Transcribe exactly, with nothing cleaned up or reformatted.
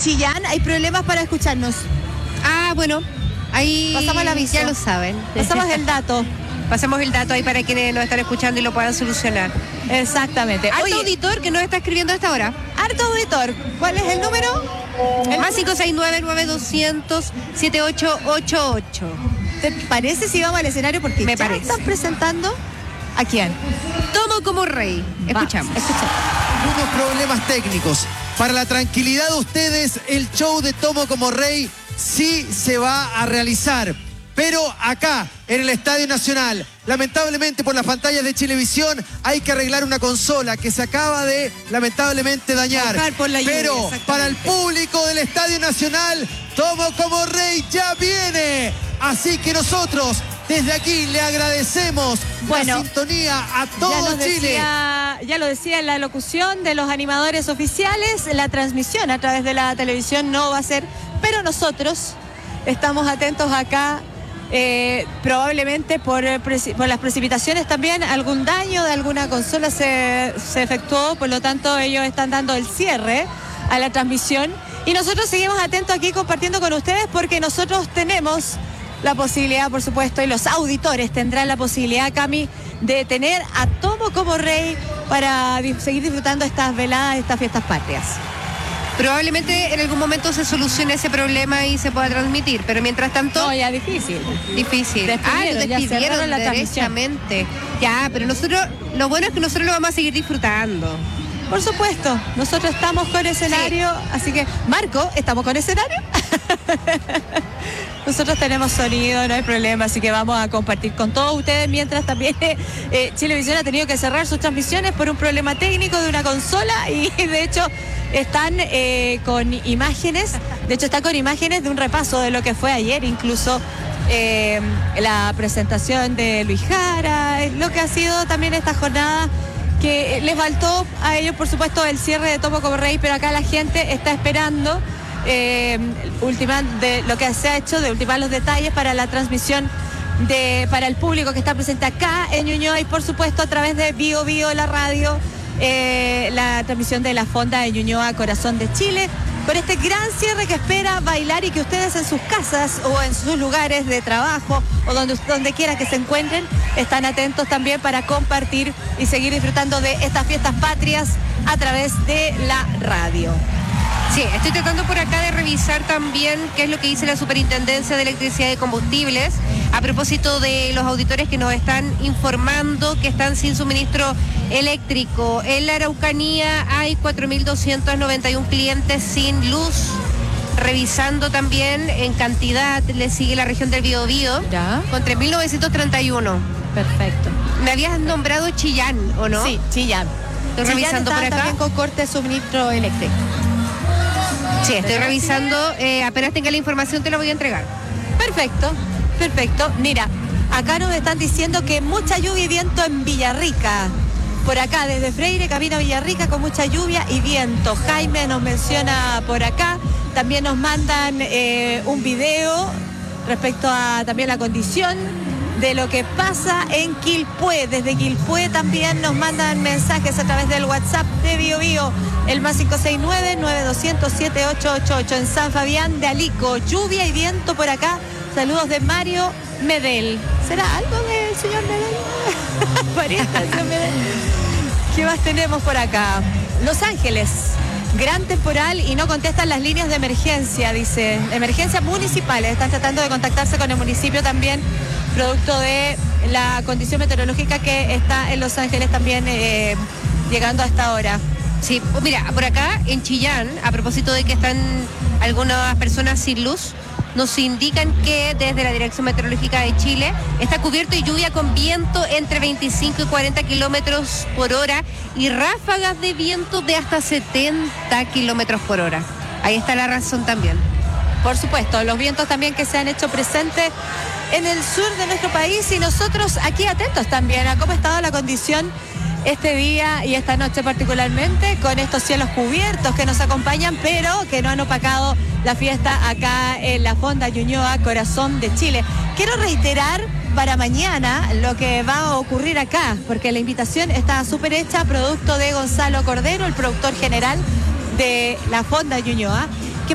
Chillán hay problemas para escucharnos. Ah, bueno, ahí pasamos el aviso. Ya lo saben. Pasamos el dato. Pasamos el dato ahí para quienes nos están escuchando y lo puedan solucionar. Exactamente. Harto Oye, auditor que nos está escribiendo a esta hora. harto auditor. ¿Cuál es el número? El más cinco seis nueve, nueve dos cero cero, siete ocho ocho ocho. ¿Te parece si vamos al escenario? Porque Me ya parece. están presentando a quién. Tomo como rey. Escuchamos. Va, escuchamos. Unos problemas técnicos. Para la tranquilidad de ustedes, el show de Tomo como Rey sí se va a realizar. Pero acá, en el Estadio Nacional, lamentablemente por las pantallas de Chilevisión, hay que arreglar una consola que se acaba de, lamentablemente, dañar. Bajar por la lluvia, Pero exactamente. para el público del Estadio Nacional, Tomo como Rey ya viene. Así que nosotros, desde aquí, le agradecemos Bueno, la sintonía a Ya, todo nos Chile. decía, ya lo decía en la locución de los animadores oficiales, la transmisión a través de la televisión no va a ser, pero nosotros estamos atentos acá, eh, probablemente por, eh, preci- por las precipitaciones también, algún daño de alguna consola se, se efectuó, por lo tanto ellos están dando el cierre a la transmisión y nosotros seguimos atentos aquí compartiendo con ustedes porque nosotros tenemos la posibilidad, por supuesto, y los auditores tendrán la posibilidad, Cami, de tener a Tomo como Rey para di- seguir disfrutando estas veladas, estas fiestas patrias. Probablemente en algún momento se solucione ese problema y se pueda transmitir, pero mientras tanto, No, ya difícil. difícil. Despidieron, ah, lo ya despidieron cerraron la transmisión. derechamente. Ya, pero nosotros, lo bueno es que nosotros lo vamos a seguir disfrutando. Por supuesto, nosotros estamos con escenario, así que, Marco, ¿estamos con escenario? Nosotros tenemos sonido, no hay problema, así que vamos a compartir con todos ustedes, mientras también eh, Chilevisión ha tenido que cerrar sus transmisiones por un problema técnico de una consola y de hecho están eh, con imágenes, de hecho están con imágenes de un repaso de lo que fue ayer, incluso eh, la presentación de Luis Jara, eh, lo que ha sido también esta jornada, que les faltó a ellos, por supuesto, el cierre de Tomo como Rey, pero acá la gente está esperando eh, ultimar de lo que se ha hecho, de ultimar los detalles para la transmisión de para el público que está presente acá en Ñuñoa y, por supuesto, a través de Bio Bio, la radio, eh, la transmisión de la Fonda de Ñuñoa, Corazón de Chile, con este gran cierre que espera bailar y que ustedes en sus casas o en sus lugares de trabajo o donde, donde quiera que se encuentren, están atentos también para compartir y seguir disfrutando de estas fiestas patrias a través de la radio. Sí, estoy tratando por acá de revisar también qué es lo que dice la Superintendencia de Electricidad y Combustibles a propósito de los auditores que nos están informando que están sin suministro eléctrico. En la Araucanía hay cuatro mil doscientos noventa y uno clientes sin luz. Revisando también en cantidad, le sigue la región del Biobío Ya. con tres mil novecientos treinta y uno. Perfecto. Me habías nombrado Chillán, ¿o no? Sí, Chillán. Estoy Chillán revisando está por acá. también con corte de suministro eléctrico. Sí, estoy revisando. Eh, apenas tenga la información te la voy a entregar. Perfecto, perfecto. Mira, acá nos están diciendo que mucha lluvia y viento en Villarrica. Por acá, desde Freire, camino a Villarrica, con mucha lluvia y viento. Jaime nos menciona por acá. También nos mandan eh, un video respecto a también la condición de lo que pasa en Quilpué. Desde Quilpué también nos mandan mensajes a través del WhatsApp de Bio Bio, el más cinco seis nueve, nueve dos cero cero, siete ocho ocho ocho. En San Fabián de Alico, lluvia y viento por acá. Saludos de Mario Medel. ¿Será algo del señor Medel? Pariente del señor Medel. ¿Qué más tenemos por acá? Los Ángeles. Gran temporal y no contestan las líneas de emergencia, dice. Emergencias municipales. Están tratando de contactarse con el municipio también, producto de la condición meteorológica que está en Los Ángeles también eh, llegando a esta hora. Sí, mira, por acá en Chillán, a propósito de que están algunas personas sin luz, nos indican que desde la Dirección Meteorológica de Chile está cubierto y lluvia con viento entre veinticinco y cuarenta kilómetros por hora y ráfagas de viento de hasta setenta kilómetros por hora. Ahí está la razón también. Por supuesto, los vientos también que se han hecho presentes en el sur de nuestro país y nosotros aquí atentos también a cómo ha estado la condición este día y esta noche particularmente, con estos cielos cubiertos que nos acompañan, pero que no han opacado la fiesta acá en la Fonda Ñuñoa, Corazón de Chile. Quiero reiterar para mañana lo que va a ocurrir acá, porque la invitación está súper hecha, producto de Gonzalo Cordero, el productor general de la Fonda Ñuñoa,